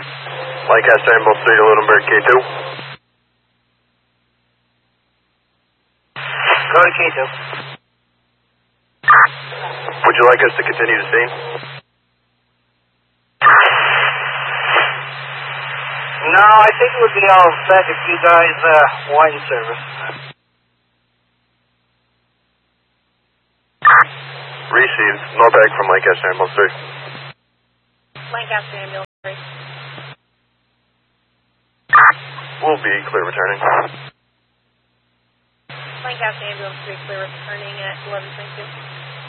Lancaster Ambulance 3 to Lunenburg K2. Go to K2. Would you like us to continue the scene? No, I think it would be all set if you guys widen service. Received. Norback from Lancaster Ambulance 3. Lancaster Ambulance 3. We'll be clear returning. Lancaster Ambulance 3, clear returning at 11:22.